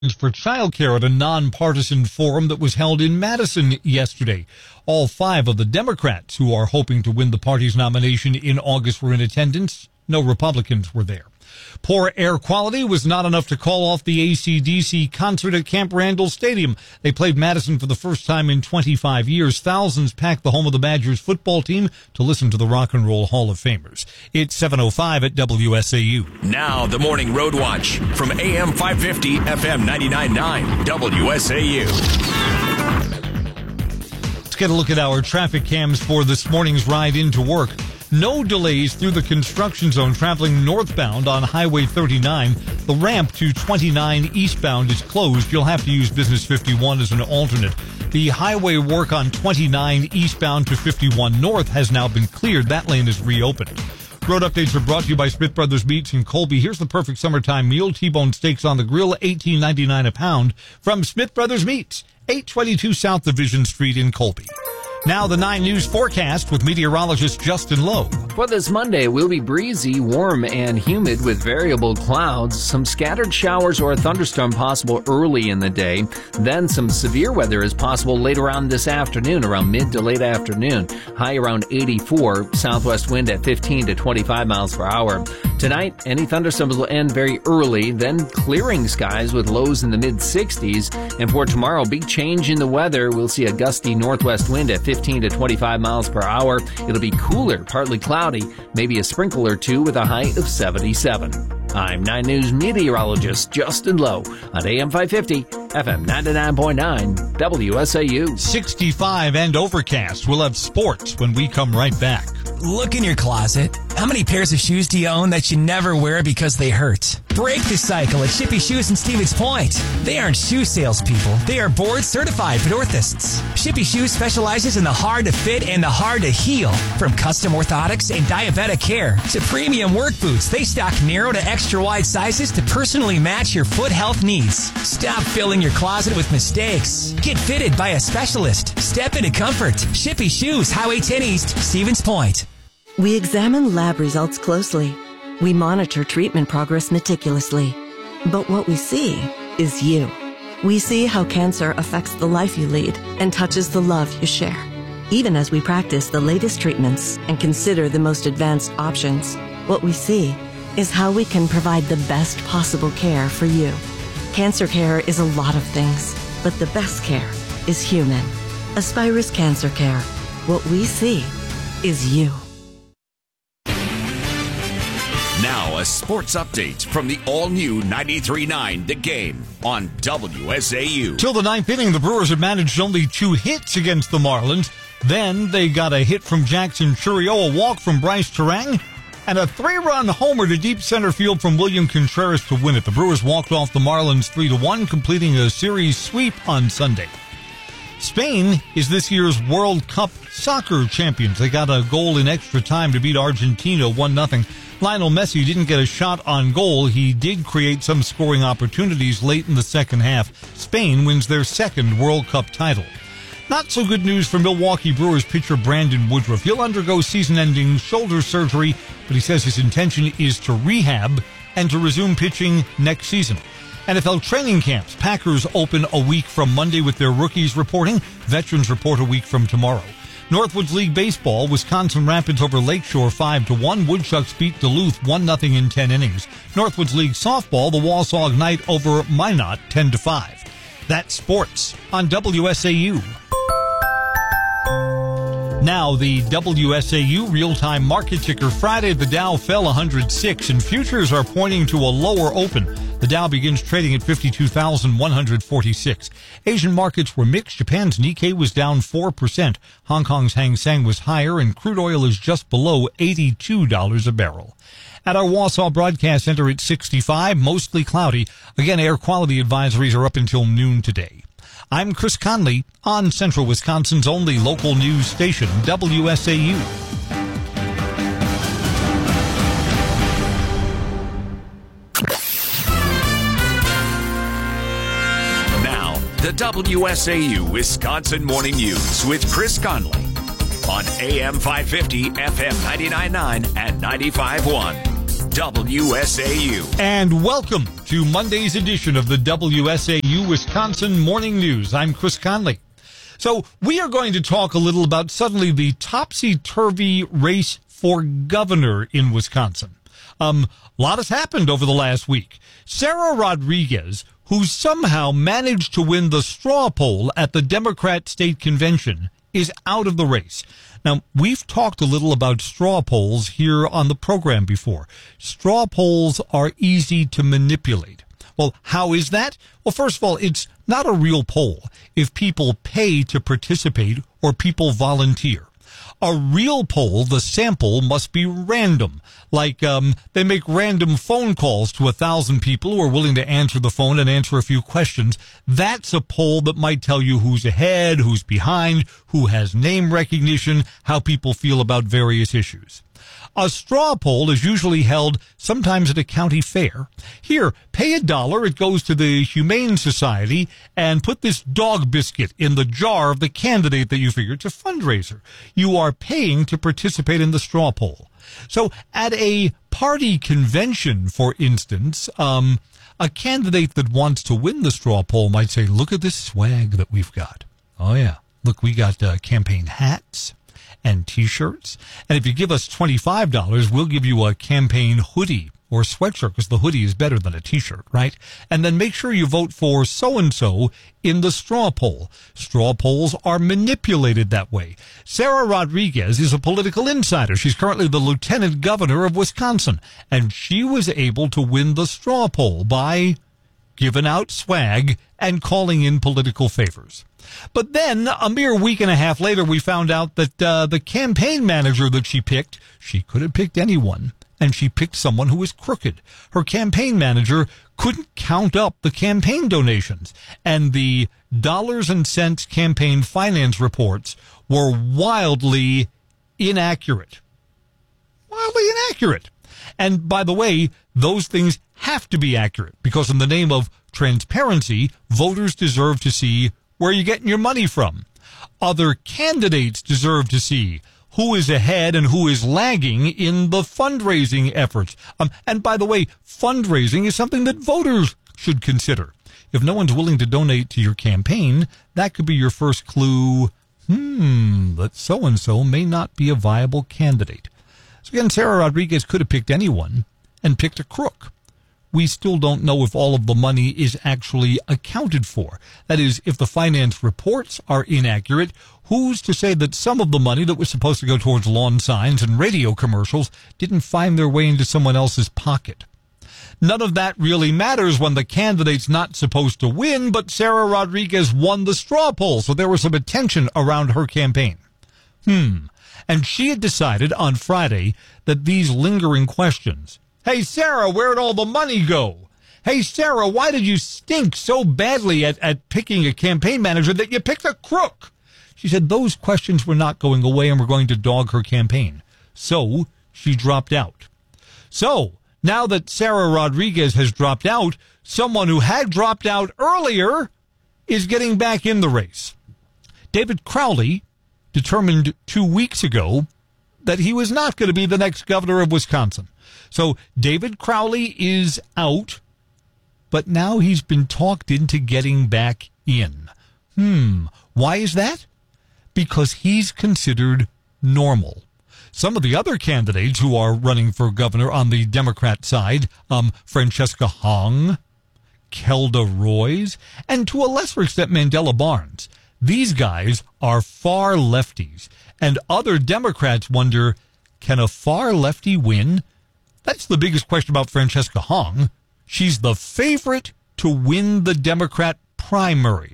for childcare at a nonpartisan forum that was held in Madison yesterday. All 5 of the Democrats who are hoping to win the party's nomination in August were in attendance. No Republicans were there. Poor air quality was not enough to call off the AC/DC concert at Camp Randall Stadium. They played Madison for the first time in 25 years. Thousands packed the home of the Badgers football team to listen to the Rock and Roll Hall of Famers. It's 7:05 at WSAU. Now the Morning Road Watch from AM 550, FM 99.9, WSAU. Let's get a look at our traffic cams for this morning's ride into work. No delays through the construction zone traveling northbound on Highway 39. The ramp to 29 eastbound is closed. You'll have to use Business 51 as an alternate. The highway work on 29 eastbound to 51 north has now been cleared. That lane is reopened. Road updates are brought to you by Smith Brothers Meats in Colby. Here's the perfect summertime meal. T-bone steaks on the grill, $18.99 a pound from Smith Brothers Meats, 822 South Division Street in Colby. Now the 9 News forecast with meteorologist Justin Lowe. For this Monday, we'll be breezy, warm, and humid with variable clouds. Some scattered showers or a thunderstorm possible early in the day. Then some severe weather is possible later on this afternoon, around mid to late afternoon. High around 84, southwest wind at 15 to 25 miles per hour. Tonight, any thunderstorms will end very early, then clearing skies with lows in the mid-60s. And for tomorrow, big change in the weather. We'll see a gusty northwest wind at 15 to 25 miles per hour. It'll be cooler, partly cloudy, maybe a sprinkle or two with a high of 77. I'm 9 News meteorologist Justin Lowe on AM 550, FM 99.9, WSAU. 65 and overcast. We'll have sports when we come right back. Look in your closet. How many pairs of shoes do you own that you never wear because they hurt? Break the cycle at Shippy Shoes in Stevens Point. They aren't shoe salespeople. They are board certified podorthists. Shippy Shoes specializes in the hard to fit and the hard to heal. From custom orthotics and diabetic care to premium work boots, they stock narrow to extra wide sizes to personally match your foot health needs. Stop filling your closet with mistakes. Get fitted by a specialist. Step into comfort. Shippy Shoes, Highway 10 East, Stevens Point. We examine lab results closely. We monitor treatment progress meticulously. But what we see is you. We see how cancer affects the life you lead and touches the love you share. Even as we practice the latest treatments and consider the most advanced options, what we see is how we can provide the best possible care for you. Cancer care is a lot of things, but the best care is human. Aspirus Cancer Care. What we see is you. Now a sports update from the all-new 93.9 The Game on WSAU. Till the 9th inning, the Brewers had managed only 2 hits against the Marlins. Then they got a hit from Jackson Churio, a walk from Bryce Turang, and a 3-run homer to deep center field from William Contreras to win it. The Brewers walked off the Marlins 3-1, completing a series sweep on Sunday. Spain is this year's World Cup soccer champions. They got a goal in extra time to beat Argentina 1-0. Lionel Messi didn't get a shot on goal. He did create some scoring opportunities late in the second half. Spain wins their 2nd World Cup title. Not so good news for Milwaukee Brewers pitcher Brandon Woodruff. He'll undergo season-ending shoulder surgery, but he says his intention is to rehab and to resume pitching next season. NFL training camps. Packers open a week from Monday with their rookies reporting. Veterans report a week from tomorrow. Northwoods League Baseball, Wisconsin Rapids over Lakeshore 5-1. Woodchucks beat Duluth 1-0 in 10 innings. Northwoods League Softball, the Wausau Ignite over Minot 10-5. That's sports on WSAU. Now the WSAU real-time market ticker. Friday, the Dow fell 106 and futures are pointing to a lower open. The Dow begins trading at 52,146. Asian markets were mixed. Japan's Nikkei was down 4%. Hong Kong's Hang Seng was higher, and crude oil is just below $82 a barrel. At our Wausau Broadcast Center, it's 65, mostly cloudy. Again, air quality advisories are up until noon today. I'm Chris Conley on Central Wisconsin's only local news station, WSAU. The WSAU Wisconsin Morning News with Chris Conley on AM 550, FM 99.9 and 95.1. WSAU. And welcome to Monday's edition of the WSAU Wisconsin Morning News. I'm Chris Conley. So we are going to talk a little about suddenly the topsy-turvy race for governor in Wisconsin. A lot has happened over the last week. Sarah Rodriguez, who somehow managed to win the straw poll at the Democrat State Convention, is out of the race. Now, we've talked a little about straw polls here on the program before. Straw polls are easy to manipulate. Well, how is that? Well, first of all, it's not a real poll if people pay to participate or people volunteer. A real poll, the sample must be random. Like, they make random phone calls to 1,000 people who are willing to answer the phone and answer a few questions. That's a poll that might tell you who's ahead, who's behind, who has name recognition, how people feel about various issues. A straw poll is usually held sometimes at a county fair. Here, pay $1, it goes to the Humane Society, and put this dog biscuit in the jar of the candidate that you figure. It's a fundraiser. You are paying to participate in the straw poll. So at a party convention, for instance, a candidate that wants to win the straw poll might say, look at this swag that we've got. Oh, yeah. Look, we got campaign hats and T-shirts. And if you give us $25, we'll give you a campaign hoodie or sweatshirt, because the hoodie is better than a T-shirt, right? And then make sure you vote for so-and-so in the straw poll. Straw polls are manipulated that way. Sarah Rodriguez is a political insider. She's currently the lieutenant governor of Wisconsin, and she was able to win the straw poll by giving out swag and calling in political favors. But then, a mere week and a half later, we found out that the campaign manager that she picked, she could have picked anyone, and she picked someone who was crooked. Her campaign manager couldn't count up the campaign donations, and the dollars and cents campaign finance reports were wildly inaccurate. Wildly inaccurate. And by the way, those things have to be accurate, because in the name of transparency, voters deserve to see where you're getting your money from. Other candidates deserve to see who is ahead and who is lagging in the fundraising efforts. And by the way, fundraising is something that voters should consider. If no one's willing to donate to your campaign, that could be your first clue, that so-and-so may not be a viable candidate. So again, Sarah Rodriguez could have picked anyone and picked a crook. We still don't know if all of the money is actually accounted for. That is, if the finance reports are inaccurate, who's to say that some of the money that was supposed to go towards lawn signs and radio commercials didn't find their way into someone else's pocket? None of that really matters when the candidate's not supposed to win, but Sarah Rodriguez won the straw poll, so there was some attention around her campaign. And she had decided on Friday that these lingering questions, hey, Sarah, where'd all the money go? Hey, Sarah, why did you stink so badly at picking a campaign manager that you picked a crook? She said those questions were not going away and were going to dog her campaign. So she dropped out. So now that Sarah Rodriguez has dropped out, someone who had dropped out earlier is getting back in the race. David Crowley determined 2 weeks ago that he was not going to be the next governor of Wisconsin. So David Crowley is out, but now he's been talked into getting back in. Why is that? Because he's considered normal. Some of the other candidates who are running for governor on the Democrat side, Francesca Hong, Kelda Roys, and to a lesser extent Mandela Barnes, these guys are far lefties. And other Democrats wonder, can a far lefty win? That's the biggest question about Francesca Hong. She's the favorite to win the Democrat primary.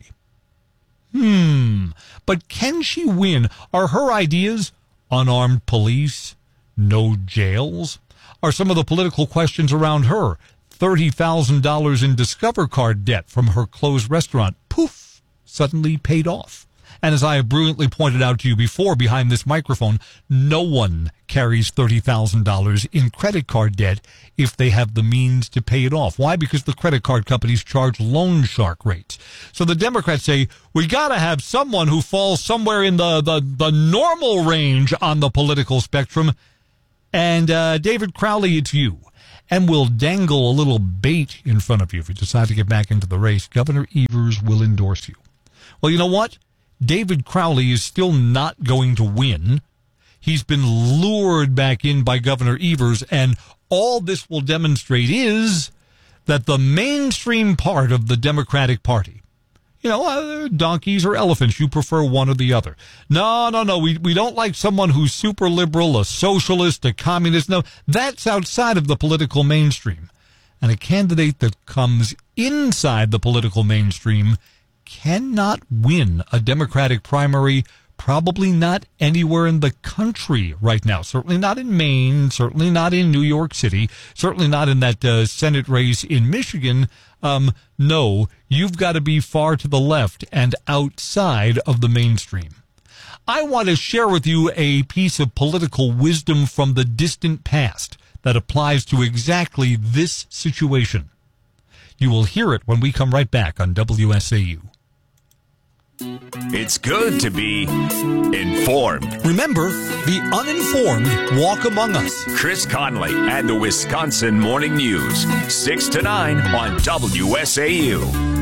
But can she win? Are her ideas unarmed police, no jails? Are some of the political questions around her $30,000 in Discover card debt from her closed restaurant, poof, suddenly paid off? And as I have brilliantly pointed out to you before behind this microphone, no one carries $30,000 in credit card debt if they have the means to pay it off. Why? Because the credit card companies charge loan shark rates. So the Democrats say, we got to have someone who falls somewhere in the normal range on the political spectrum. And David Crowley, it's you. and will dangle a little bait in front of you if you decide to get back into the race. Governor Evers will endorse you. Well, you know what? David Crowley is still not going to win. He's been lured back in by Governor Evers, and all this will demonstrate is that the mainstream part of the Democratic Party, donkeys or elephants, you prefer one or the other. No. We don't like someone who's super liberal, a socialist, a communist. No, that's outside of the political mainstream. And a candidate that comes inside the political mainstream cannot win a Democratic primary, probably not anywhere in the country right now. Certainly not in Maine, certainly not in New York City, certainly not in that Senate race in Michigan. No, you've got to be far to the left and outside of the mainstream. I want to share with you a piece of political wisdom from the distant past that applies to exactly this situation. You will hear it when we come right back on WSAU. It's good to be informed. Remember, the uninformed walk among us. Chris Conley and the Wisconsin Morning News, 6 to 9 on WSAU.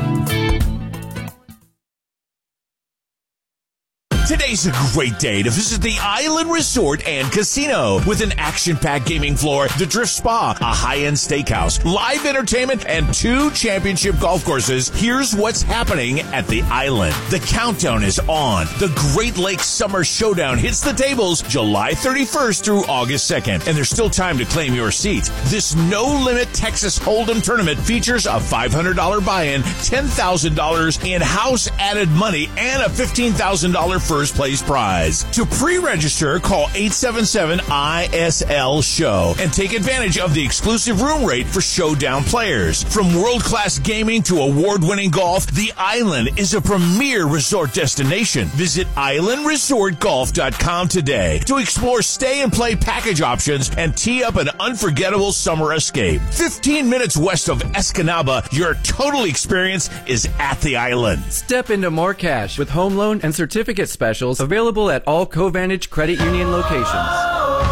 Today's a great day to visit the Island Resort and Casino with an action-packed gaming floor, the Drift Spa, a high-end steakhouse, live entertainment, and 2 championship golf courses. Here's what's happening at the Island. The countdown is on. The Great Lakes Summer Showdown hits the tables July 31st through August 2nd, and there's still time to claim your seat. This no-limit Texas Hold'em tournament features a $500 buy-in, $10,000 in house-added money, and a $15,000 first place prize. To pre-register, call 877-ISL-SHOW and take advantage of the exclusive room rate for Showdown players. From world-class gaming to award-winning golf, the Island is a premier resort destination. Visit islandresortgolf.com today to explore stay and play package options and tee up an unforgettable summer escape. 15 minutes west of Escanaba, your total experience is at the Island. Step into more cash with home loan and certificate specials available at all Covantage Credit Union locations.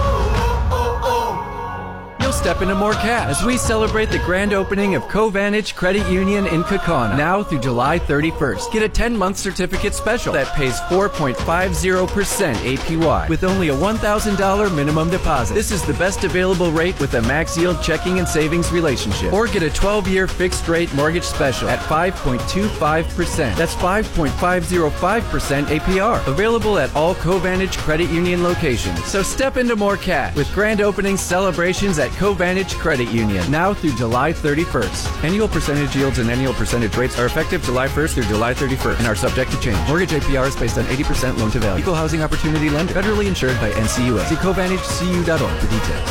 You'll step into more cash as we celebrate the grand opening of Covantage Credit Union in Kaukauna now through July 31st. Get a 10-month certificate special that pays 4.50% APY with only a $1,000 minimum deposit. This is the best available rate with a max yield checking and savings relationship. Or get a 12-year fixed rate mortgage special at 5.25%. That's 5.505% APR. Available at all Covantage Credit Union locations. So step into more cash with grand opening celebrations at Covantage Credit Union now through July 31st. Annual percentage yields and annual percentage rates are effective July 1st through July 31st and are subject to change. Mortgage APR is based on 80% loan to value. Equal housing opportunity lender. Federally insured by NCUA. See CovantageCU.org for details.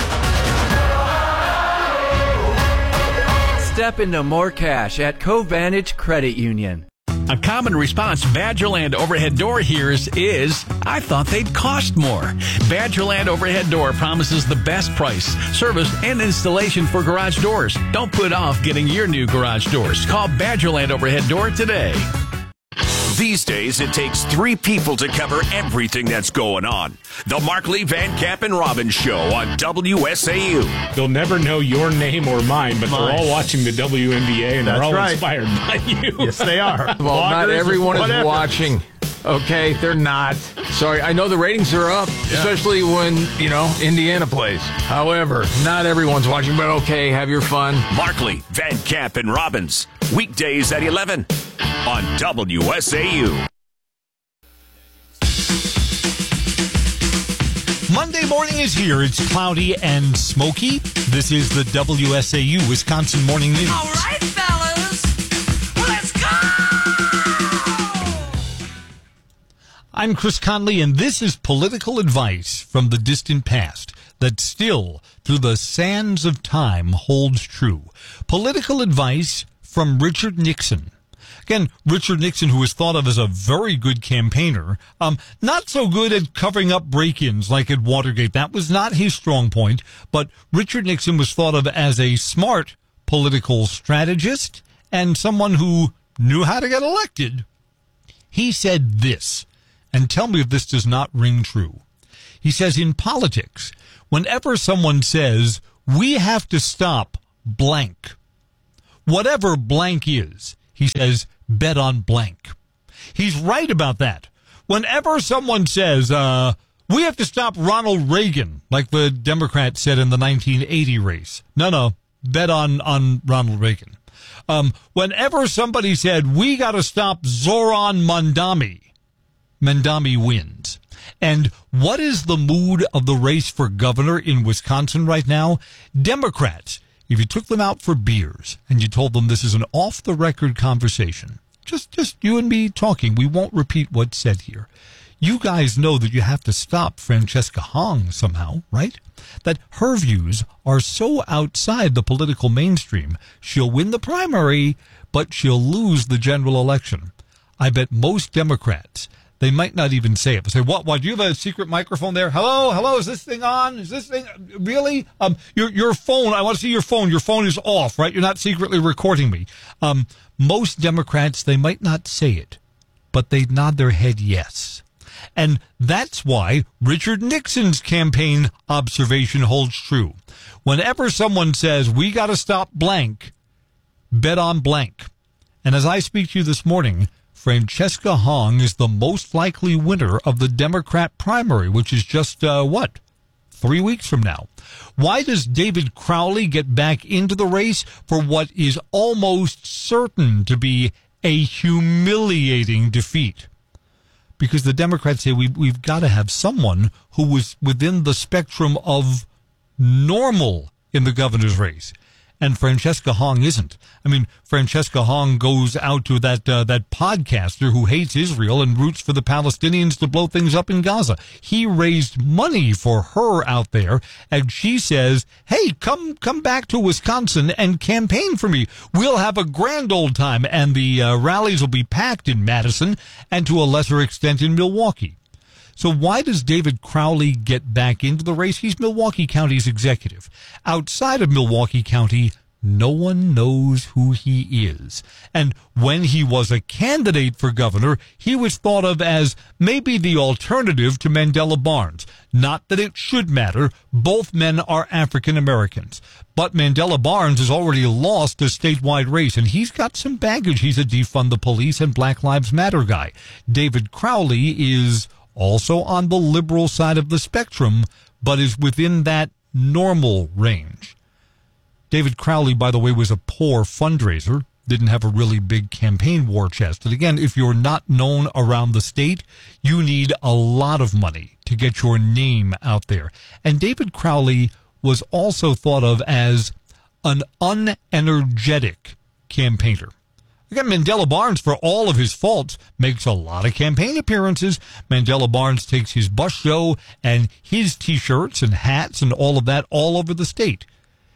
Step into more cash at Covantage Credit Union. A common response Badgerland Overhead Door hears is, I thought they'd cost more. Badgerland Overhead Door promises the best price, service, and installation for garage doors. Don't put off getting your new garage doors. Call Badgerland Overhead Door today. These days, it takes 3 people to cover everything that's going on. The Markley, Van Camp, and Robbins Show on WSAU. They'll never know your name or mine, but they're all watching the WNBA, and they're all inspired by you. Yes, they are. Well, not everyone is watching. Okay, they're not. Sorry, I know the ratings are up, especially when, Indiana plays. However, not everyone's watching, but okay, have your fun. Markley, Van Camp, and Robbins. Weekdays at 11 on WSAU. Monday morning is here. It's cloudy and smoky. This is the WSAU Wisconsin Morning News. All right, fellas, let's go! I'm Chris Conley, and this is political advice from the distant past that still, through the sands of time, holds true. Political advice from Richard Nixon. Again, Richard Nixon, who is thought of as a very good campaigner, not so good at covering up break-ins like at Watergate. That was not his strong point, but Richard Nixon was thought of as a smart political strategist and someone who knew how to get elected. He said this, and tell me if this does not ring true. He says, in politics, whenever someone says, we have to stop blank. Whatever blank is, he says, bet on blank. He's right about that. Whenever someone says, we have to stop Ronald Reagan, like the Democrats said in the 1980 race. No, bet on Ronald Reagan. Whenever somebody said, we got to stop Zoran Mandami wins. And what is the mood of the race for governor in Wisconsin right now? Democrats, if you took them out for beers and you told them this is an off-the-record conversation, just you and me talking, we won't repeat what's said here. You guys know that you have to stop Francesca Hong somehow, right? That her views are so outside the political mainstream, she'll win the primary, but she'll lose the general election. I bet most Democrats, they might not even say it. They say, what, do you have a secret microphone there? Hello, is this thing on? Is this thing, really? Your phone, I want to see your phone. Your phone is off, right? You're not secretly recording me. Most Democrats, they might not say it, but they nod their head yes. And that's why Richard Nixon's campaign observation holds true. Whenever someone says, we got to stop blank, bet on blank. And as I speak to you this morning, Francesca Hong is the most likely winner of the Democrat primary, which is just, 3 weeks from now. Why does David Crowley get back into the race for what is almost certain to be a humiliating defeat? Because the Democrats say we've got to have someone who was within the spectrum of normal in the governor's race. And Francesca Hong isn't. I mean, Francesca Hong goes out to that podcaster who hates Israel and roots for the Palestinians to blow things up in Gaza. He raised money for her out there, and she says, hey, come back to Wisconsin and campaign for me. We'll have a grand old time, and the rallies will be packed in Madison and to a lesser extent in Milwaukee. So why does David Crowley get back into the race? He's Milwaukee County's executive. Outside of Milwaukee County, no one knows who he is. And when he was a candidate for governor, he was thought of as maybe the alternative to Mandela Barnes. Not that it should matter. Both men are African Americans. But Mandela Barnes has already lost a statewide race, and he's got some baggage. He's a defund the police and Black Lives Matter guy. David Crowley is also on the liberal side of the spectrum, but is within that normal range. David Crowley, by the way, was a poor fundraiser, didn't have a really big campaign war chest. And again, if you're not known around the state, you need a lot of money to get your name out there. And David Crowley was also thought of as an unenergetic campaigner. Again, Mandela Barnes, for all of his faults, makes a lot of campaign appearances. Mandela Barnes takes his bus show and his T-shirts and hats and all of that all over the state.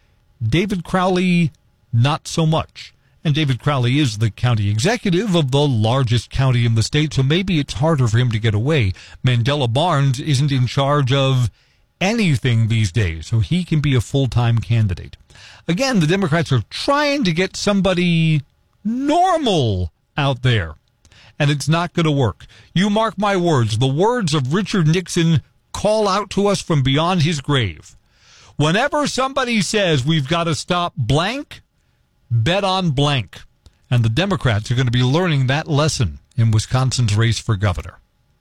David Crowley, not so much. And David Crowley is the county executive of the largest county in the state, so maybe it's harder for him to get away. Mandela Barnes isn't in charge of anything these days, so he can be a full-time candidate. Again, the Democrats are trying to get somebody normal out there, and it's not going to work. You mark my words. The words of Richard Nixon call out to us from beyond his grave. Whenever somebody says we've got to stop blank, bet on blank. And the Democrats are going to be learning that lesson in Wisconsin's race for governor.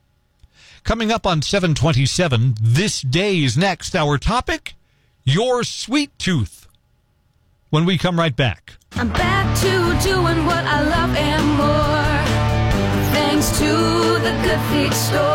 Coming up on 727, this day is next. Our topic, your sweet tooth. When we come right back. I'm back to doing what I love and more, thanks to the Good Feet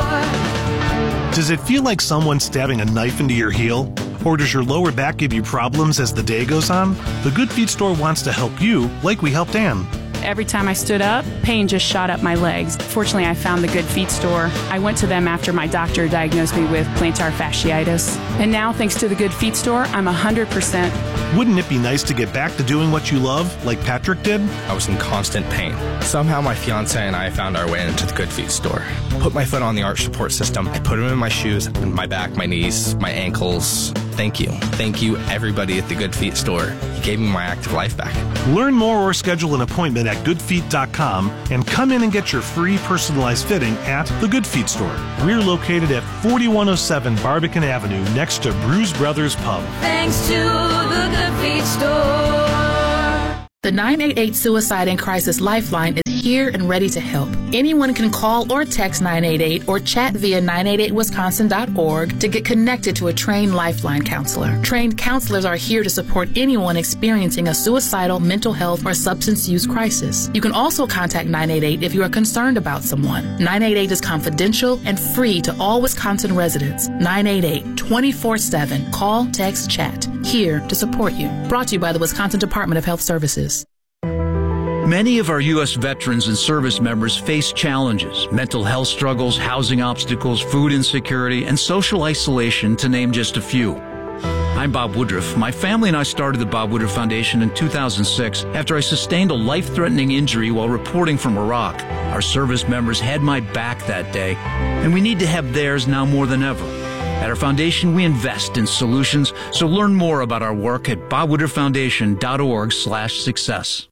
store. Does it feel like someone's stabbing a knife into your heel? Or does your lower back give you problems as the day goes on? The Good Feet store wants to help you like we helped Ann. Every time I stood up, pain just shot up my legs. Fortunately, I found the Good Feet store. I went to them after my doctor diagnosed me with plantar fasciitis. And now, thanks to the Good Feet store, I'm 100%. Wouldn't it be nice to get back to doing what you love, like Patrick did? I was in constant pain. Somehow my fiance and I found our way into the Good Feet store. Put my foot on the arch support system. I put them in my shoes, my back, my knees, my ankles. Thank you. Thank you, everybody at the Good Feet store. You gave me my active life back. Learn more or schedule an appointment at goodfeet.com and come in and get your free personalized fitting at the Good Feet store. We're located at 4107 Barbican Avenue next to Bruise Brothers Pub. Thanks to the Good Feet store. The 988 Suicide and Crisis Lifeline is here and ready to help. Anyone can call or text 988 or chat via 988wisconsin.org to get connected to a trained Lifeline counselor. Trained counselors are here to support anyone experiencing a suicidal, mental health, or substance use crisis. You can also contact 988 if you are concerned about someone. 988 is confidential and free to all Wisconsin residents. 988 24/7. Call, text, chat. Here to support you. Brought to you by the Wisconsin Department of Health Services. Many of our U.S. veterans and service members face challenges, mental health struggles, housing obstacles, food insecurity, and social isolation, to name just a few. I'm Bob Woodruff. My family and I started the Bob Woodruff Foundation in 2006 after I sustained a life-threatening injury while reporting from Iraq. Our service members had my back that day, and we need to have theirs now more than ever. At our foundation, we invest in solutions, so learn more about our work at bobwoodrufffoundation.org/success.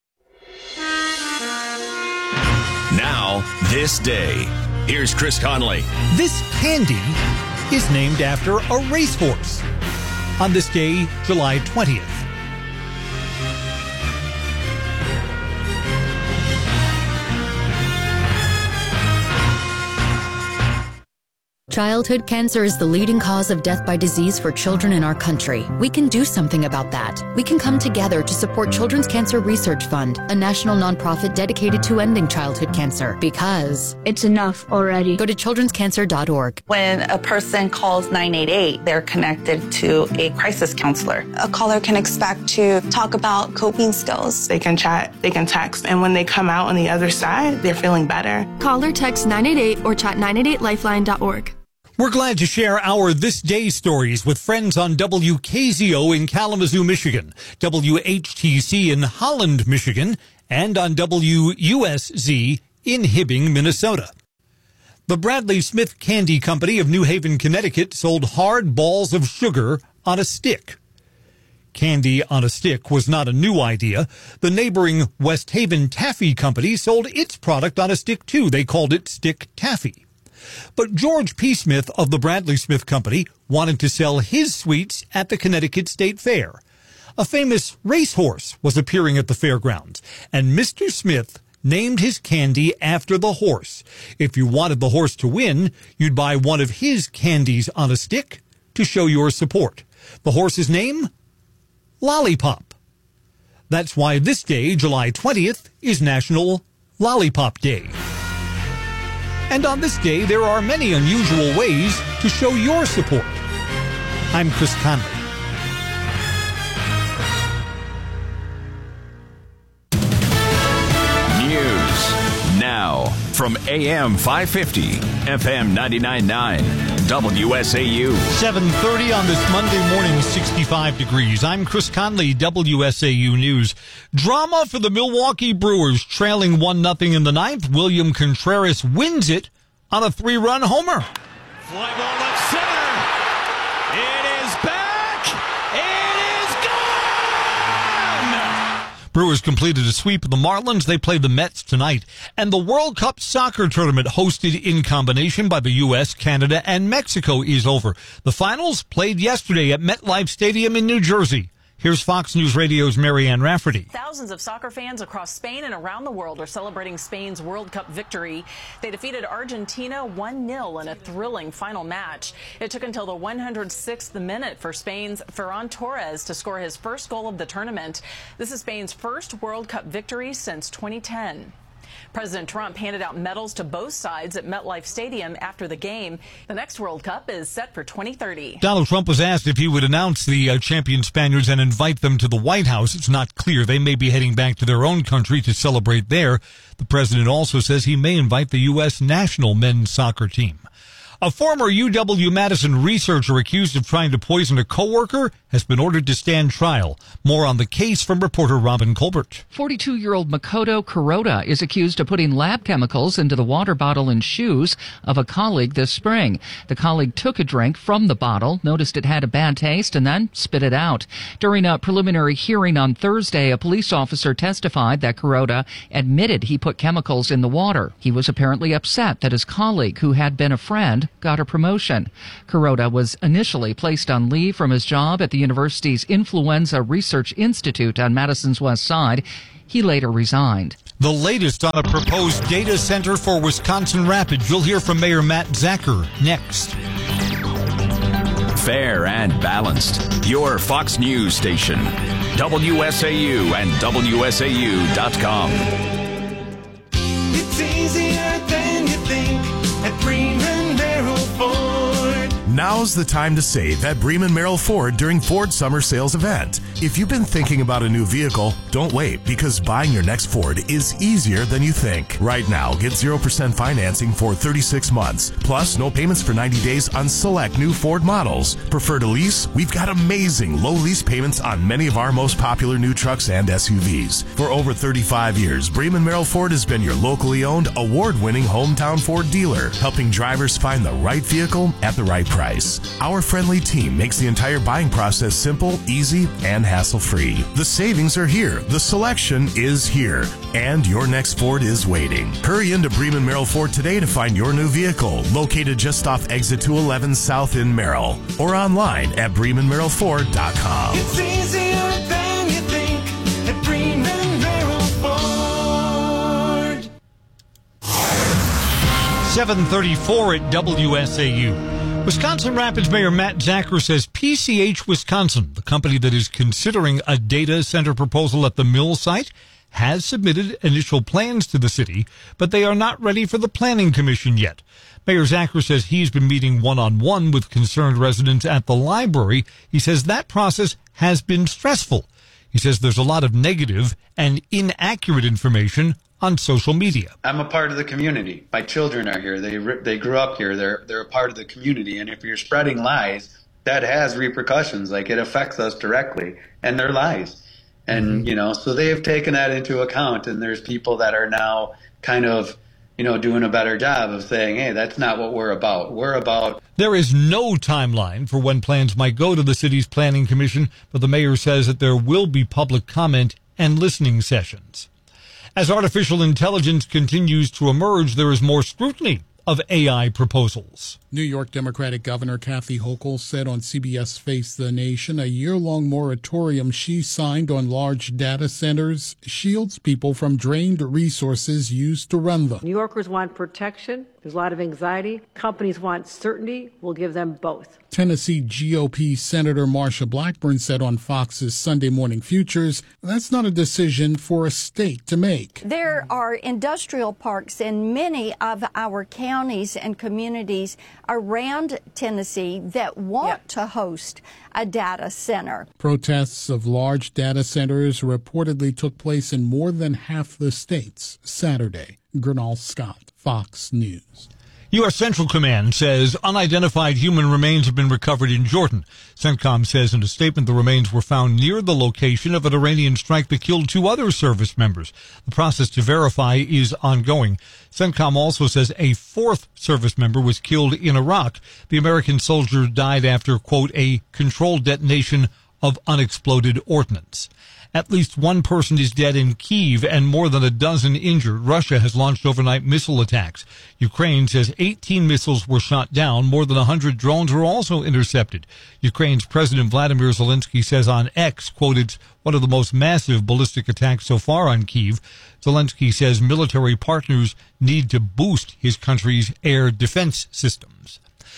Now, this day. Here's Chris Conley. This candy is named after a racehorse. On this day, July 20th. Childhood cancer is the leading cause of death by disease for children in our country. We can do something about that. We can come together to support Children's Cancer Research Fund, a national nonprofit dedicated to ending childhood cancer, because it's enough already. Go to childrenscancer.org. When a person calls 988, they're connected to a crisis counselor. A caller can expect to talk about coping skills. They can chat, they can text, and when they come out on the other side, they're feeling better. Call or text 988 or chat 988lifeline.org. We're glad to share our This Day stories with friends on WKZO in Kalamazoo, Michigan, WHTC in Holland, Michigan, and on WUSZ in Hibbing, Minnesota. The Bradley Smith Candy Company of New Haven, Connecticut sold hard balls of sugar on a stick. Candy on a stick was not a new idea. The neighboring West Haven Taffy Company sold its product on a stick too. They called it Stick Taffy. But George P. Smith of the Bradley Smith Company wanted to sell his sweets at the Connecticut State Fair. A famous racehorse was appearing at the fairgrounds, and Mr. Smith named his candy after the horse. If you wanted the horse to win, you'd buy one of his candies on a stick to show your support. The horse's name? Lollipop. That's why this day, July 20th, is National Lollipop Day. And on this day, there are many unusual ways to show your support. I'm Chris Conley. News now from AM 550, FM 99.9, WSAU. 7:30 on this Monday morning, 65 degrees. I'm Chris Conley, WSAU News. Drama for the Milwaukee Brewers, trailing 1-0 in the ninth. William Contreras wins it on a 3-run homer. Fly ball left center. It is back. It is gone. Brewers completed a sweep of the Marlins. They play the Mets tonight. And the World Cup soccer tournament hosted in combination by the U.S., Canada, and Mexico is over. The finals played yesterday at MetLife Stadium in New Jersey. Here's Fox News Radio's Marianne Rafferty. Thousands of soccer fans across Spain and around the world are celebrating Spain's World Cup victory. They defeated Argentina 1-0 in a thrilling final match. It took until the 106th minute for Spain's Ferran Torres to score his first goal of the tournament. This is Spain's first World Cup victory since 2010. President Trump handed out medals to both sides at MetLife Stadium after the game. The next World Cup is set for 2030. Donald Trump was asked if he would announce the champion Spaniards and invite them to the White House. It's not clear. They may be heading back to their own country to celebrate there. The president also says he may invite the U.S. national men's soccer team. A former UW-Madison researcher accused of trying to poison a coworker has been ordered to stand trial. More on the case from reporter Robin Colbert. 42-year-old Makoto Kuroda is accused of putting lab chemicals into the water bottle and shoes of a colleague this spring. The colleague took a drink from the bottle, noticed it had a bad taste, and then spit it out. During a preliminary hearing on Thursday, a police officer testified that Kuroda admitted he put chemicals in the water. He was apparently upset that his colleague, who had been a friend, got a promotion. Kuroda was initially placed on leave from his job at the university's Influenza Research Institute on Madison's West Side. He later resigned. The latest on a proposed data center for Wisconsin Rapids. You'll hear from Mayor Matt Zacher next. Fair and balanced. Your Fox News station. WSAU and WSAU.com. It's easier than you think at Bremen Merrill Ford. Now's the time to save at Bremen Merrill Ford during Ford Summer Sales Event. If you've been thinking about a new vehicle, don't wait, because buying your next Ford is easier than you think. Right now, get 0% financing for 36 months, plus no payments for 90 days on select new Ford models. Prefer to lease? We've got amazing low lease payments on many of our most popular new trucks and SUVs. For over 35 years, Bremen Merrill Ford has been your locally owned, award-winning hometown Ford dealer, helping drivers find the right vehicle at the right price. Our friendly team makes the entire buying process simple, easy, and hassle-free. The savings are here, the selection is here, and your next Ford is waiting. Hurry into Bremen Merrill Ford today to find your new vehicle, located just off Exit 211 South in Merrill, or online at BremenMerrillFord.com. It's easier than you think at Bremen Merrill Ford. 7:34 at WSAU. Wisconsin Rapids Mayor Matt Zacher says PCH Wisconsin, the company that is considering a data center proposal at the mill site, has submitted initial plans to the city, but they are not ready for the Planning Commission yet. Mayor Zacher says he's been meeting one-on-one with concerned residents at the library. He says that process has been stressful. He says there's a lot of negative and inaccurate information on social media. I'm a part of the community. My children are here. They grew up here. They're a part of the community. And if you're spreading lies, that has repercussions. Like, it affects us directly, and they're lies. And, so they have taken that into account. And there's people that are now kind of, doing a better job of saying, hey, that's not what we're about. We're about. There is no timeline for when plans might go to the city's planning commission, but the mayor says that there will be public comment and listening sessions. As artificial intelligence continues to emerge, there is more scrutiny of AI proposals. New York Democratic Governor Kathy Hochul said on CBS Face the Nation a year-long moratorium she signed on large data centers shields people from drained resources used to run them. New Yorkers want protection. There's a lot of anxiety. Companies want certainty. We'll give them both. Tennessee GOP Senator Marsha Blackburn said on Fox's Sunday Morning Futures, that's not a decision for a state to make. There are industrial parks in many of our counties and communities around Tennessee that want to host a data center. Protests of large data centers reportedly took place in more than half the states Saturday. Gernal Scott, Fox News. U.S. Central Command says unidentified human remains have been recovered in Jordan. CENTCOM says in a statement the remains were found near the location of an Iranian strike that killed 2 other service members. The process to verify is ongoing. CENTCOM also says a 4th service member was killed in Iraq. The American soldier died after, quote, a controlled detonation of unexploded ordnance. At least 1 person is dead in Kyiv and more than a dozen injured. Russia has launched overnight missile attacks. Ukraine says 18 missiles were shot down. More than 100 drones were also intercepted. Ukraine's President Vladimir Zelensky says on X, quote, it's one of the most massive ballistic attacks so far on Kyiv. Zelensky says military partners need to boost his country's air defense systems.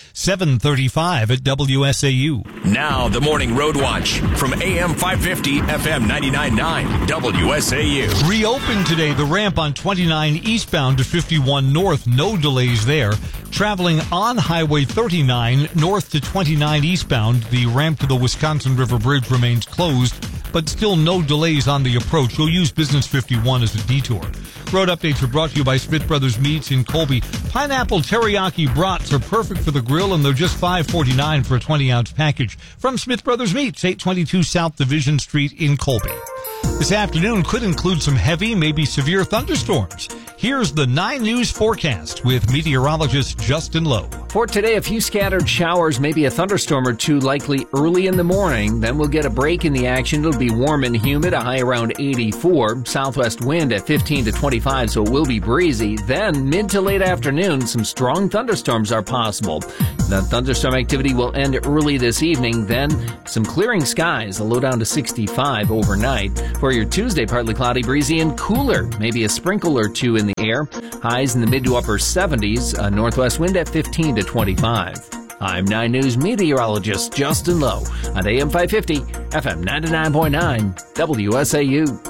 7:35 at WSAU. Now the Morning Road Watch from AM 550, FM 99.9, WSAU. Reopened today, the ramp on 29 eastbound to 51 north. No delays there. Traveling on Highway 39 north to 29 eastbound, the ramp to the Wisconsin River Bridge remains closed but still no delays on the approach. You'll use Business 51 as a detour. Road updates are brought to you by Smith Brothers Meats in Colby. Pineapple teriyaki brats are perfect for the grill, and they're just $5.49 for a 20-ounce package. From Smith Brothers Meats, 822 South Division Street in Colby. This afternoon could include some heavy, maybe severe thunderstorms. Here's the 9 News forecast with meteorologist Justin Lowe. For today, a few scattered showers, maybe a thunderstorm or two likely early in the morning. Then we'll get a break in the action. It'll be warm and humid, a high around 84. Southwest wind at 15 to 25, so it will be breezy. Then mid to late afternoon, some strong thunderstorms are possible. The thunderstorm activity will end early this evening. Then some clearing skies, a low down to 65 overnight. For your Tuesday, partly cloudy, breezy, and cooler. Maybe a sprinkle or two in the air. Highs in the mid to upper 70s. A northwest wind at 15 to 25. I'm 9 News meteorologist Justin Lowe on AM 550, FM 99.9, WSAU.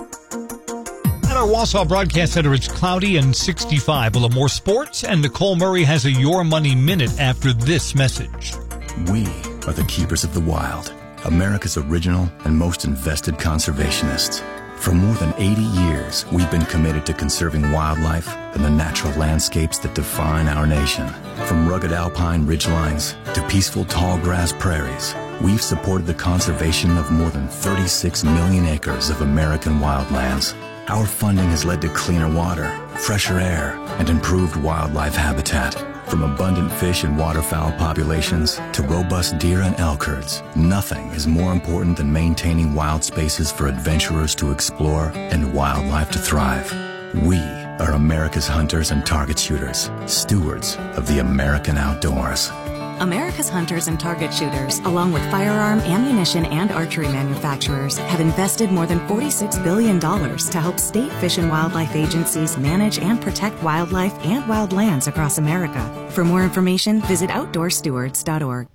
At our Wausau Broadcast Center, it's cloudy and 65. We'll have more sports, and Nicole Murray has a Your Money Minute after this message. We are the keepers of the wild, America's original and most invested conservationists. For more than 80 years, we've been committed to conserving wildlife and the natural landscapes that define our nation. From rugged alpine ridgelines to peaceful tall grass prairies, we've supported the conservation of more than 36 million acres of American wildlands. Our funding has led to cleaner water, fresher air, and improved wildlife habitat. From abundant fish and waterfowl populations to robust deer and elk herds, nothing is more important than maintaining wild spaces for adventurers to explore and wildlife to thrive. We are America's hunters and target shooters, stewards of the American outdoors. America's hunters and target shooters, along with firearm, ammunition, and archery manufacturers, have invested more than $46 billion to help state fish and wildlife agencies manage and protect wildlife and wildlands across America. For more information, visit OutdoorStewards.org.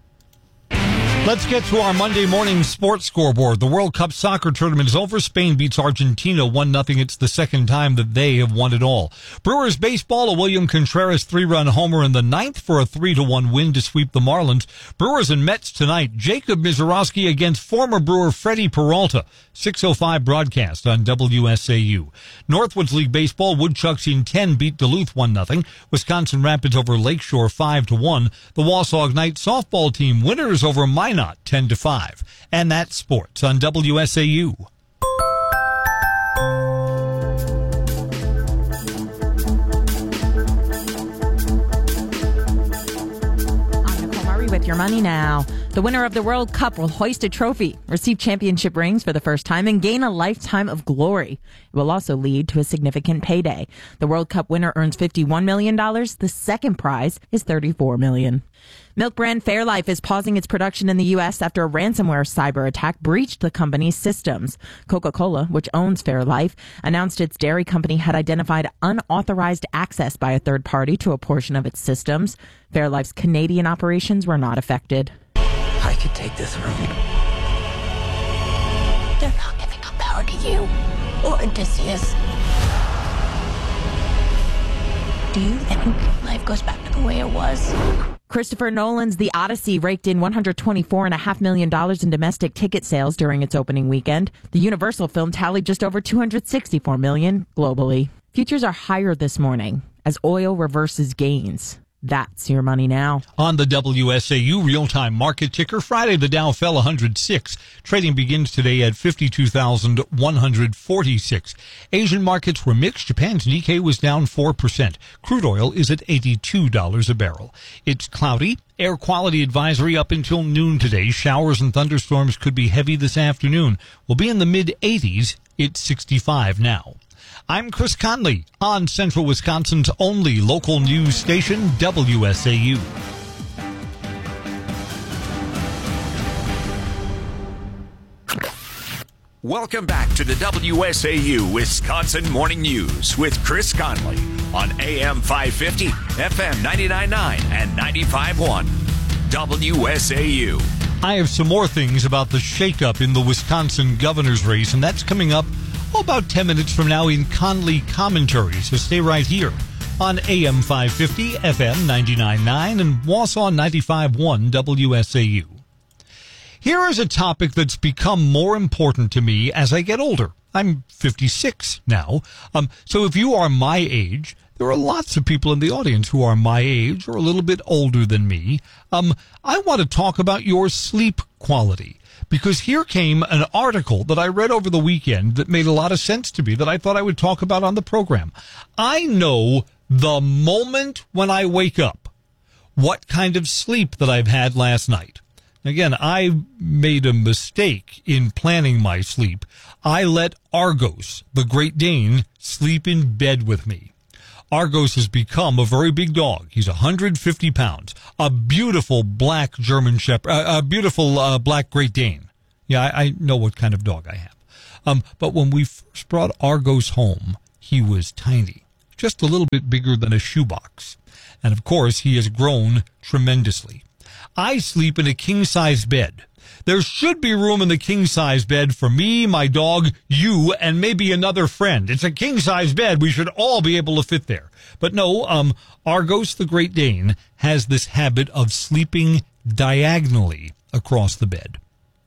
Let's get to our Monday morning sports scoreboard. The World Cup soccer tournament is over. Spain beats Argentina 1-0. It's the second time that they have won it all. Brewers baseball, a William Contreras 3-run homer in the ninth for a 3-1 win to sweep the Marlins. Brewers and Mets tonight. Jacob Mizorowski against former Brewer Freddie Peralta. 6:05 broadcast on WSAU. Northwoods League baseball, Woodchucks in 10 beat Duluth 1-0. Wisconsin Rapids over Lakeshore 5-1. The Wausau Ignite softball team winners over Minot 10-5. And that's sports on WSAU. I'm Nicole Murray with Your Money Now. The winner of the World Cup will hoist a trophy, receive championship rings for the first time, and gain a lifetime of glory. It will also lead to a significant payday. The World Cup winner earns $51 million. The second prize is $34 million. Milk brand Fairlife is pausing its production in the U.S. after a ransomware cyber attack breached the company's systems. Coca-Cola, which owns Fairlife, announced its dairy company had identified unauthorized access by a third party to a portion of its systems. Fairlife's Canadian operations were not affected. I could take this room. They're not giving up power to you or Odysseus. Do you think life goes back to the way it was? Christopher Nolan's The Odyssey raked in $124.5 million in domestic ticket sales during its opening weekend. The Universal film tallied just over $264 million globally. Futures are higher this morning as oil reverses gains. That's Your Money Now. On the WSAU real-time market ticker, Friday the Dow fell 106. Trading begins today at 52,146. Asian markets were mixed. Japan's Nikkei was down 4%. Crude oil is at $82 a barrel. It's cloudy. Air quality advisory up until noon today. Showers and thunderstorms could be heavy this afternoon. We'll be in the mid-80s. It's 65 now. I'm Chris Conley on Central Wisconsin's only local news station, WSAU. Welcome back to the WSAU Wisconsin Morning News with Chris Conley on AM 550, FM 99.9, and 95.1. WSAU. I have some more things about the shakeup in the Wisconsin governor's race, and that's coming up about 10 minutes from now in Conley Commentary. So stay right here on AM 550, FM 99.9, and Wausau 95.1 WSAU. Here is a topic that's become more important to me as I get older. I'm 56 now. So if you are my age, there are lots of people in the audience who are my age or a little bit older than me. I want to talk about your sleep quality, because here came an article that I read over the weekend that made a lot of sense to me that I thought I would talk about on the program. I know the moment when I wake up what kind of sleep that I've had last night. Again, I made a mistake in planning my sleep. I let Argos, the Great Dane, sleep in bed with me. Argos has become a very big dog. He's 150 pounds, a beautiful black German Shepherd, a beautiful black Great Dane. Yeah, I know what kind of dog I have. But when we first brought Argos home, he was tiny, just a little bit bigger than a shoebox. And of course, he has grown tremendously. I sleep in a king-size bed. There should be room in the king-size bed for me, my dog, you, and maybe another friend. It's a king-size bed. We should all be able to fit there. But no, Argos, the Great Dane, has this habit of sleeping diagonally across the bed.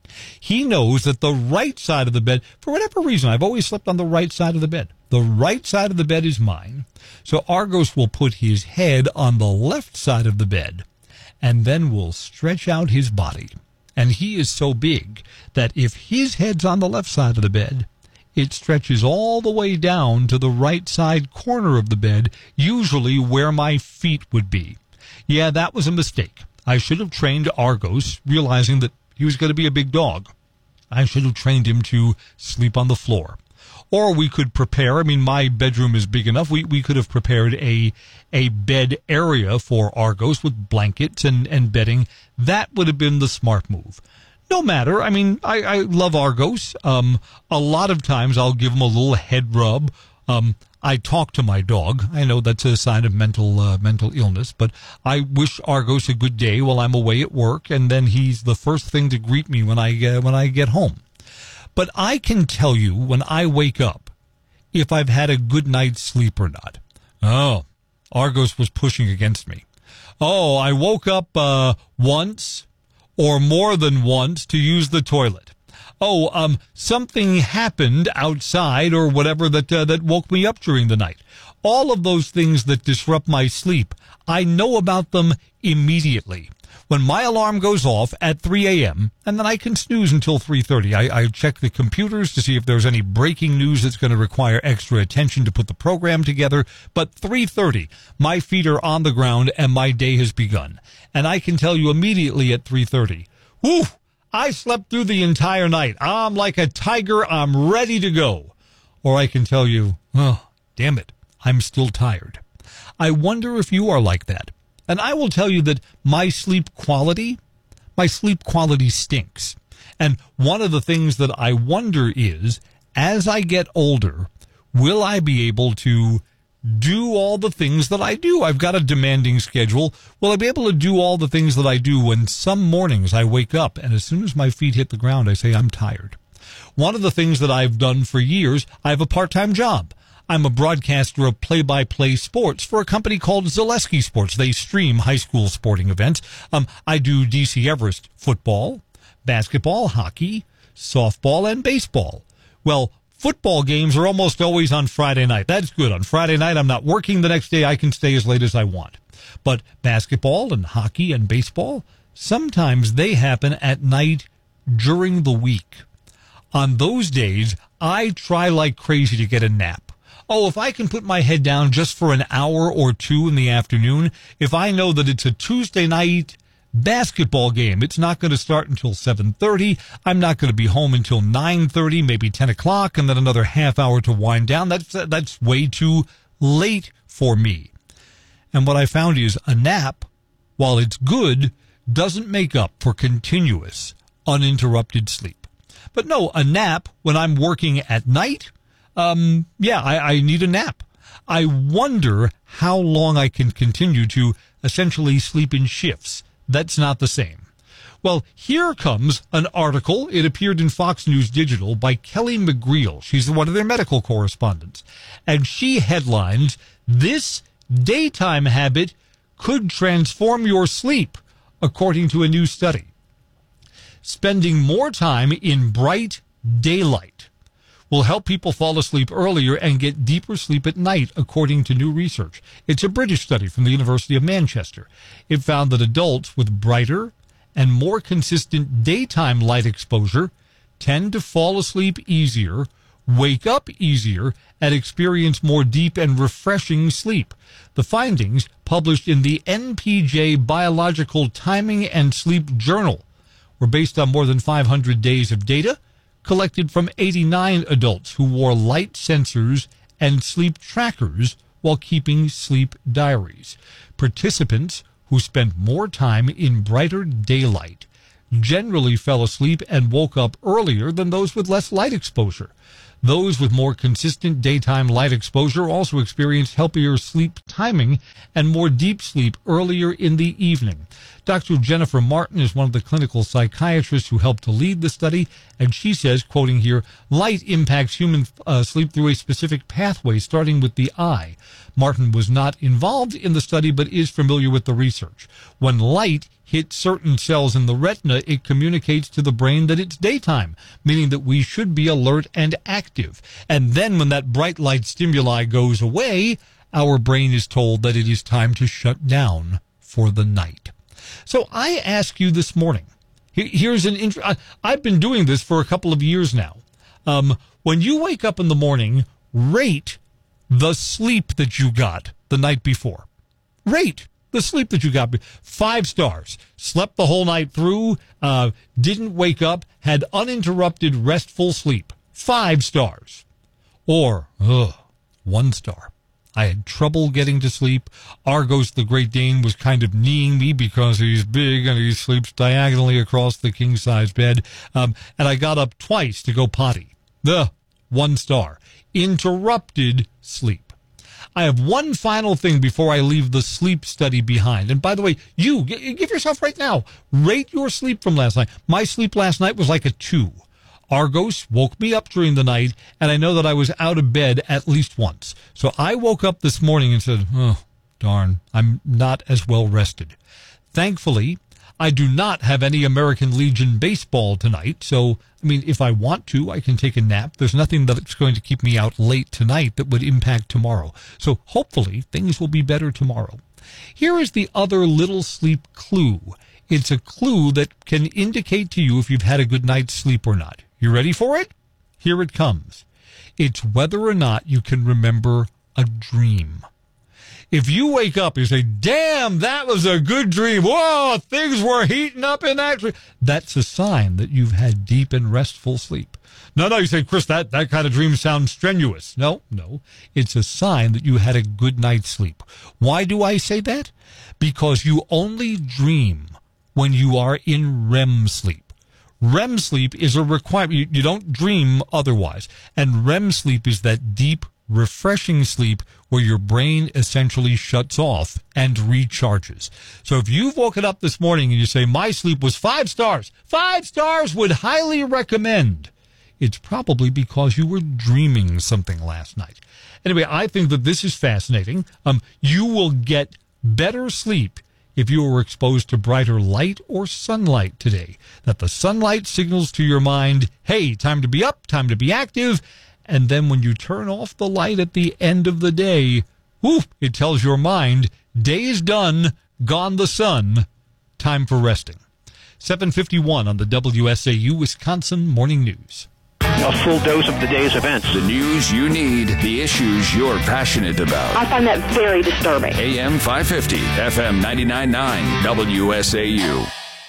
He knows that the right side of the bed, for whatever reason, I've always slept on the right side of the bed. The right side of the bed is mine. So Argos will put his head on the left side of the bed and then will stretch out his body. And he is so big that if his head's on the left side of the bed, it stretches all the way down to the right side corner of the bed, usually where my feet would be. Yeah, that was a mistake. I should have trained Argos, realizing that he was going to be a big dog. I should have trained him to sleep on the floor. Or we could prepare, my bedroom is big enough, we could have prepared a bed area for Argos with blankets and bedding. That would have been the smart move. No matter, I love Argos. A lot of times I'll give him a little head rub. I talk to my dog. I know that's a sign of mental illness, but I wish Argos a good day while I'm away at work, and then he's the first thing to greet me when I get home. But I can tell you when I wake up if I've had a good night's sleep or not. Oh, Argos was pushing against me. Oh, I woke up once or more than once to use the toilet. Oh, something happened outside or whatever that woke me up during the night. All of those things that disrupt my sleep, I know about them immediately. When my alarm goes off at 3 a.m., and then I can snooze until 3:30, I check the computers to see if there's any breaking news that's going to require extra attention to put the program together. But 3:30, my feet are on the ground and my day has begun. And I can tell you immediately at 3:30, whew, I slept through the entire night. I'm like a tiger. I'm ready to go. Or I can tell you, oh, damn it, I'm still tired. I wonder if you are like that. And I will tell you that my sleep quality stinks. And one of the things that I wonder is, as I get older, will I be able to do all the things that I do? I've got a demanding schedule. Will I be able to do all the things that I do when some mornings I wake up and as soon as my feet hit the ground, I say, I'm tired. One of the things that I've done for years, I have a part-time job. I'm a broadcaster of play-by-play sports for a company called Zaleski Sports. They stream high school sporting events. I do DC Everest football, basketball, hockey, softball, and baseball. Well, football games are almost always on Friday night. That's good. On Friday night, I'm not working. The next day, I can stay as late as I want. But basketball and hockey and baseball, sometimes they happen at night during the week. On those days, I try like crazy to get a nap. Oh, if I can put my head down just for an hour or two in the afternoon, if I know that it's a Tuesday night basketball game, it's not going to start until 7:30. I'm not going to be home until 9:30, maybe 10 o'clock, and then another half hour to wind down. That's way too late for me. And what I found is a nap, while it's good, doesn't make up for continuous, uninterrupted sleep. But no, a nap when I'm working at night, I need a nap. I wonder how long I can continue to essentially sleep in shifts. That's not the same. Well, here comes an article. It appeared in Fox News Digital by Kelly McGreal. She's one of their medical correspondents. And she headlines, "This daytime habit could transform your sleep," according to a new study. spending more time in bright daylight will help people fall asleep earlier and get deeper sleep at night, according to new research. It's a British study from the University of Manchester. It found that adults with brighter and more consistent daytime light exposure tend to fall asleep easier, wake up easier, and experience more deep and refreshing sleep. The findings, published in the NPJ Biological Timing and Sleep Journal, were based on more than 500 days of data collected from 89 adults who wore light sensors and sleep trackers while keeping sleep diaries. Participants who spent more time in brighter daylight generally fell asleep and woke up earlier than those with less light exposure. Those with more consistent daytime light exposure also experienced healthier sleep timing and more deep sleep earlier in the evening. Dr. Jennifer Martin is one of the clinical psychiatrists who helped to lead the study, and she says, quoting here, light impacts human sleep through a specific pathway, starting with the eye. Martin was not involved in the study, but is familiar with the research. When light hits certain cells in the retina, it communicates to the brain that it's daytime, meaning that we should be alert and active. And then when that bright light stimuli goes away, our brain is told that it is time to shut down for the night. So I ask you this morning, here's an I've been doing this for a couple of years now. When you wake up in the morning, rate the sleep that you got the night before. Rate the sleep that you got. 5 stars. Slept the whole night through, didn't wake up, had uninterrupted restful sleep. 5 stars. Or, 1 star. I had trouble getting to sleep. Argos the Great Dane was kind of kneeing me because he's big and he sleeps diagonally across the king-size bed. And I got up twice to go potty. 1 star. Interrupted sleep. I have one final thing before I leave the sleep study behind. And by the way, you, give yourself right now, rate your sleep from last night. My sleep last night was like a 2. Argos woke me up during the night, and I know that I was out of bed at least once. So I woke up this morning and said, oh, darn, I'm not as well rested. Thankfully, I do not have any American Legion baseball tonight, so, I mean, if I want to, I can take a nap. There's nothing that's going to keep me out late tonight that would impact tomorrow. So hopefully things will be better tomorrow. Here is the other little sleep clue. It's a clue that can indicate to you if you've had a good night's sleep or not. You ready for it? Here it comes. It's whether or not you can remember a dream. If you wake up and say, damn, that was a good dream. Whoa, things were heating up in that dream. That's a sign that you've had deep and restful sleep. No, you say, Chris, that kind of dream sounds strenuous. No. It's a sign that you had a good night's sleep. Why do I say that? Because you only dream when you are in REM sleep. REM sleep is a requirement. You don't dream otherwise. And REM sleep is that deep, refreshing sleep where your brain essentially shuts off and recharges. So if you've woken up this morning and you say, my sleep was 5 stars, 5 stars would highly recommend. It's probably because you were dreaming something last night. Anyway, I think that this is fascinating. You will get better sleep if you were exposed to brighter light or sunlight today. That the sunlight signals to your mind, hey, time to be up, time to be active. And then when you turn off the light at the end of the day, it tells your mind, day is done, gone the sun, time for resting. 7:51 on the WSAU Wisconsin Morning News. A full dose of the day's events. The news you need, the issues you're passionate about. I find that very disturbing. AM 550, FM 99.9, WSAU.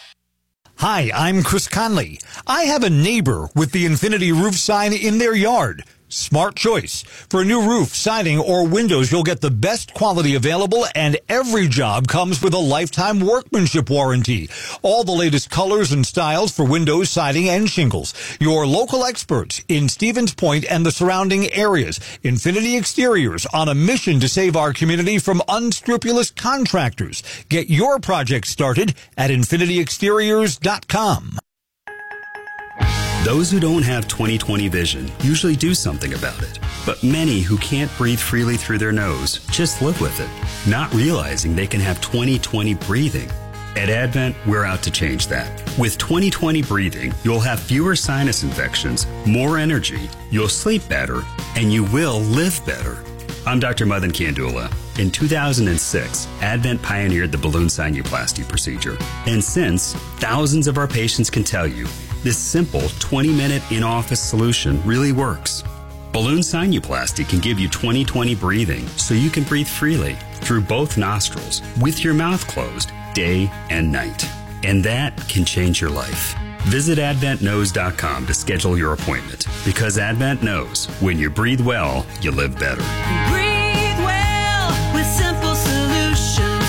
Hi, I'm Chris Conley. I have a neighbor with the Infinity Roof sign in their yard. Smart choice. For a new roof, siding, or windows, you'll get the best quality available, and every job comes with a lifetime workmanship warranty. All the latest colors and styles for windows, siding, and shingles. Your local experts in Stevens Point and the surrounding areas. Infinity Exteriors, on a mission to save our community from unscrupulous contractors. Get your project started at infinityexteriors.com. Those who don't have 20/20 vision usually do something about it. But many who can't breathe freely through their nose just live with it, not realizing they can have 20/20 breathing. At Advent, we're out to change that. With 20/20 breathing, you'll have fewer sinus infections, more energy, you'll sleep better, and you will live better. I'm Dr. Madan Kandula. In 2006, Advent pioneered the balloon sinuplasty procedure. And since, thousands of our patients can tell you, this simple 20-minute in-office solution really works. Balloon sinuplasty can give you 20/20 breathing so you can breathe freely through both nostrils with your mouth closed day and night. And that can change your life. Visit AdventKnows.com to schedule your appointment because Advent knows when you breathe well, you live better. Breathe well with simple solutions.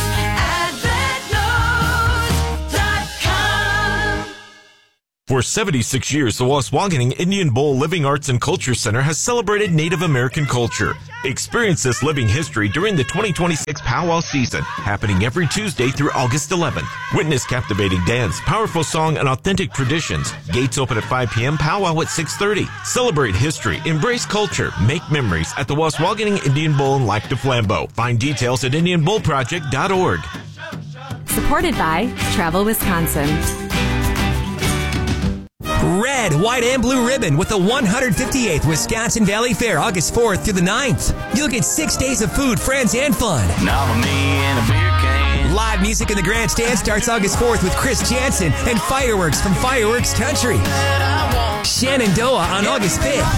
AdventKnows.com. For 76 years, the Waswaganing Indian Bowl Living Arts and Culture Center has celebrated Native American culture. Experience this living history during the 2026 Powwow season, happening every Tuesday through August 11th. Witness captivating dance, powerful song, and authentic traditions. Gates open at 5 p.m., powwow at 6:30. Celebrate history, embrace culture, make memories at the Waswaganing Indian Bowl in Lac du Flambeau. Find details at IndianBowlProject.org. Supported by Travel Wisconsin. Red, white, and blue ribbon with the 158th Wisconsin Valley Fair, August 4th through the 9th. You'll get 6 days of food, friends, and fun. Nominee and a beer can. Live music in the grandstand starts August 4th with Chris Jansen and fireworks from Fireworks Country. Shenandoah on August 5th.